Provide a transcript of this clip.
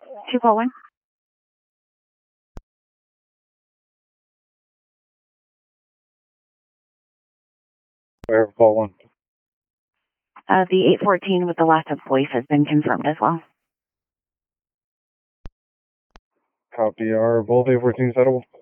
241. Where, call 1. The 814 with the loss of voice has been confirmed as well. Copy. Are both 814 settable?